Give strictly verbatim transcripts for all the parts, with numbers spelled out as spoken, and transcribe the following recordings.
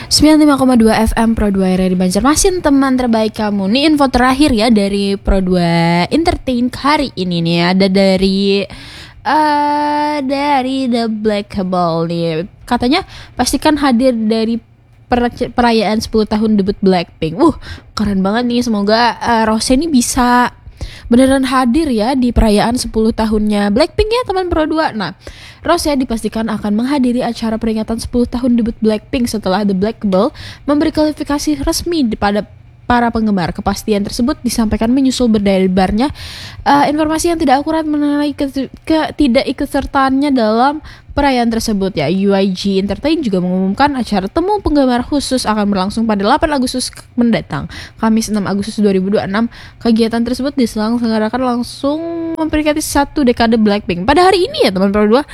sembilan puluh lima koma dua F M Pro dua R R I Banjarmasin, teman terbaik kamu. Nih info terakhir ya dari Pro dua Entertain hari ini nih. Ada dari uh, dari The Black Cabal nih. Katanya pastikan hadir dari per- perayaan sepuluh tahun debut Blackpink. Uh, keren banget nih. Semoga uh, Rose ini bisa beneran hadir ya di perayaan sepuluh tahunnya Blackpink ya teman Pro dua. Nah, Rose dipastikan akan menghadiri acara peringatan sepuluh tahun debut Blackpink setelah The Black Cabal memberi klarifikasi resmi pada para penggemar. Kepastian tersebut disampaikan menyusul berdebarnya uh, informasi yang tidak akurat mengenai ketidakikutsertaannya dalam perayaan tersebut ya. U I G Entertain juga mengumumkan acara temu penggemar khusus akan berlangsung pada delapan Agustus mendatang, Kamis enam Agustus dua ribu dua puluh enam. Kegiatan tersebut diselenggarakan langsung memperingati satu dekade Blackpink. Pada hari ini ya teman Pro dua,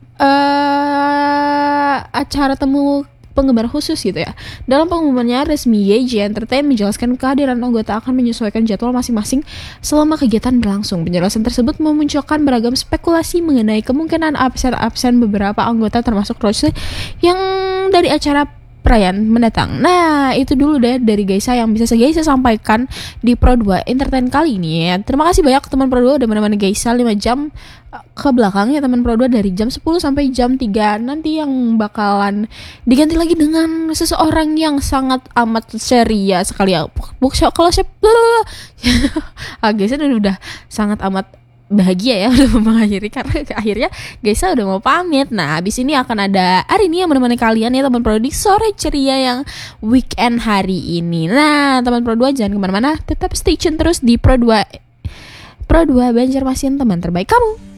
uh, acara temu penggemar khusus gitu ya. Dalam pengumumannya resmi, Y G Entertain menjelaskan kehadiran anggota akan menyesuaikan jadwal masing-masing selama kegiatan berlangsung. Penjelasan tersebut memunculkan beragam spekulasi mengenai kemungkinan absen-absen beberapa anggota termasuk Rose yang dari acara perayaan mendatang. Nah, itu dulu deh dari Gaisa yang bisa Gaisa sampaikan di Pro dua Entertain kali ini ya. Terima kasih banyak teman Pro dua udah menemani Gaisa lima jam ke belakang ya teman Pro dua, dari jam sepuluh sampai jam tiga. Nanti yang bakalan diganti lagi dengan seseorang yang sangat amat ceria sekali ya. Bookshop kalau saya ah, Gaisa udah, udah sangat amat bahagia ya udah mengakhiri, karena akhirnya Gaisa udah mau pamit. Nah, habis ini akan ada hari ini yang menemani kalian ya teman Pro dua di sore ceria yang weekend hari ini. Nah, teman Pro dua jangan kemana-mana, tetap stay tune terus di Pro dua Pro dua Banjarmasin, teman terbaik kamu.